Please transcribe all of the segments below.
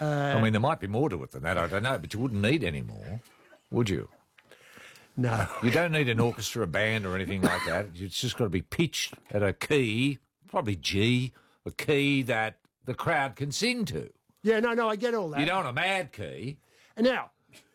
I mean, there might be more to it than that, I don't know, but you wouldn't need any more, would you? No. You don't need an orchestra, a band or anything like that. It's just got to be pitched at a key, probably G, a key that the crowd can sing to. Yeah, no, I get all that. You don't want a mad key. And now,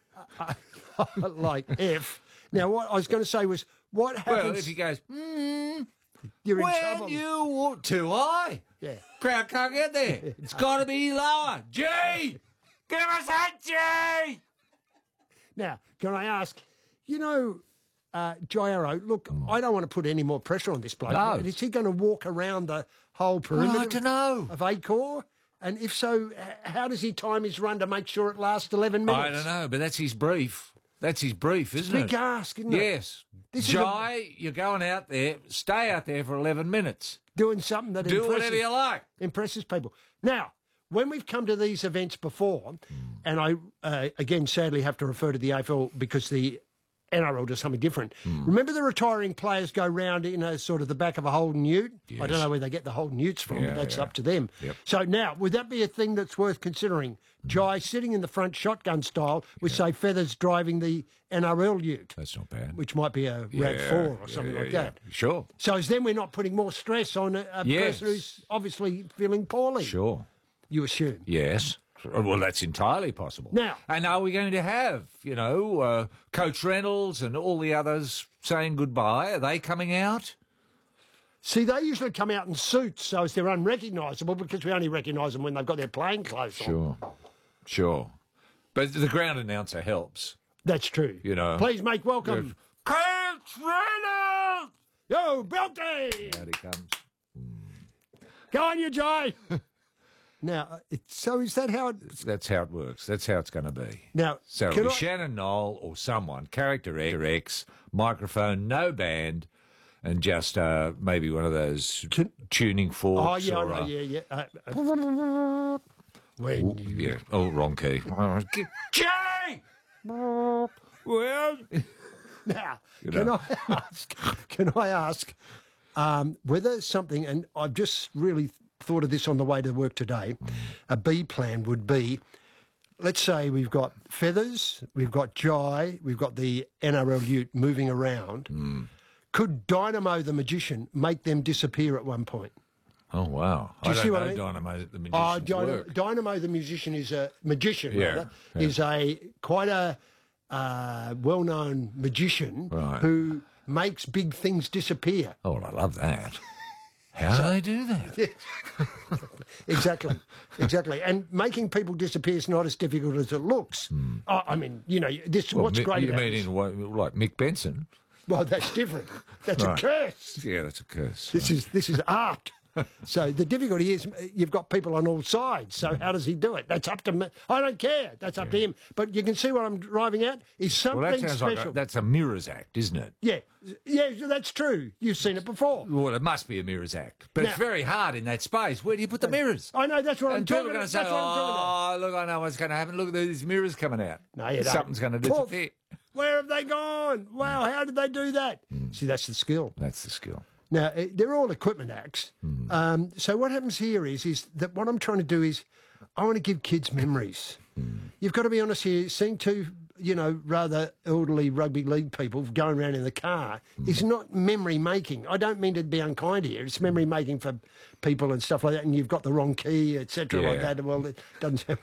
like F. Now, what I was going to say was, what happens... Well, if he goes, you're in when trouble. you walk too high, Yeah. crowd can't get there. It's got to be lower. G! Give us that G! Now, can I ask, Jairo, look, I don't want to put any more pressure on this bloke. No. But is he going to walk around the whole perimeter I don't know. of Acor? And if so, how does he time his run to make sure it lasts 11 minutes? I don't know, but that's his brief. That's his brief, isn't it? Big ask, isn't it? Yes. This is Jai, you're going out there, stay out there for 11 minutes. Doing something that Do whatever you like. impresses people. Now, when we've come to these events before, and I, again, sadly have to refer to the AFL because the NRL does something different. Remember the retiring players go round in a sort of the back of a Holden Ute? Yes. I don't know where they get the Holden Utes from, Yeah, but that's yeah. up to them. Yep. So now, would that be a thing that's worth considering? Jai sitting in the front shotgun style with, say, Feathers driving the NRL Ute, That's not bad. which might be a RAV4 or something like that. Sure. So as then we're not putting more stress on a Yes. person who's obviously feeling poorly, Sure. you assume. Yes. Well, that's entirely possible. Now- and are we going to have, Coach Reynolds and all the others saying goodbye? Are they coming out? See, they usually come out in suits, so as they're unrecognisable because we only recognise them when they've got their plain clothes on. Sure. But the ground announcer helps. That's true. Please make welcome, Coach Reynolds! yo, Belty! Out he comes. Go on, you Jai! Now, so is that how it... That's how it works. That's how it's going to be. Now, So can it'll be I- Shannon Knoll or someone, character X, microphone, no band, and just maybe one of those tuning forks. Oh, yeah, or, I know, yeah. When you... Yeah. Oh, wrong key. Jay! Well, Now, know. can I ask whether something, and I've just really thought of this on the way to work today, a B plan would be, let's say we've got Feathers, we've got Jai, we've got the NRL Ute moving around. Could Dynamo the Magician make them disappear at one point? Oh, wow. Do you see what I mean? Dynamo the Oh, Magician's work. Dynamo the Musician is a magician, Yeah, rather, yeah. is quite a well-known magician Right. who makes big things disappear. Oh, well, I love that. How do they do that? Exactly. And making people disappear is not as difficult as it looks. Oh, I mean, this. What's great You about mean this? in like Mick Benson? Well, that's different. That's Right. a curse. Yeah, that's a curse. This is art. So the difficulty is you've got people on all sides. So how does he do it? That's up to me. I don't care. That's up to him. But you can see what I'm driving at is something Well, that sounds special. like that's a mirrors act, isn't it? Yeah, that's true. You've seen it before. Well, it must be a mirrors act. But it's Now- very hard in that space. Where do you put the mirrors? I know that's what I'm And people talking are going about. to say, That's what I'm talking about. oh, look, I know what's going to happen. Look at these mirrors coming out. No, you don't. Something's going to Poof. disappear. Where have they gone? Wow, how did they do that? See, that's the skill. That's the skill. Now, they're all equipment acts. So what happens here is that what I'm trying to do is I want to give kids memories. You've got to be honest here. Seeing two, rather elderly rugby league people going around in the car is not memory making. I don't mean to be unkind here. It's memory making for people and stuff like that. And you've got the wrong key, etc. like Yeah. that. Well, it doesn't sound...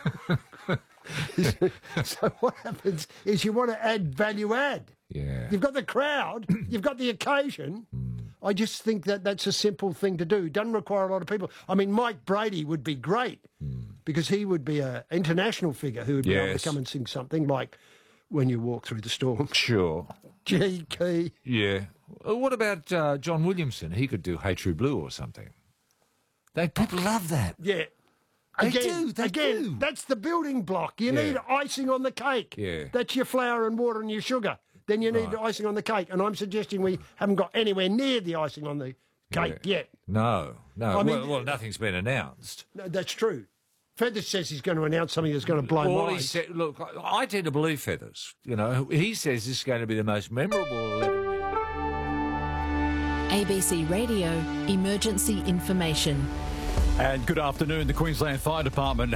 So what happens is you want to add value add. Yeah. You've got the crowd, you've got the occasion. I just think that that's a simple thing to do. Doesn't require a lot of people. I mean, Mike Brady would be great because he would be an international figure who would be able Yes. to come and sing something like When You Walk Through the Storm. Sure. G key. Yeah. What about John Williamson? He could do Hey True Blue or something. People love that. Yeah. They do. That's the building block. You Yeah. need icing on the cake. Yeah. That's your flour and water and your sugar. Then you need Right. icing on the cake. And I'm suggesting we haven't got anywhere near the icing on the cake yet. No. I mean- well, nothing's been announced. No, that's true. Feathers says he's going to announce something that's going to blow All he minds. said, look, I tend to believe Feathers. He says this is going to be the most memorable 11 minutes. ABC Radio Emergency Information. And good afternoon. The Queensland Fire Department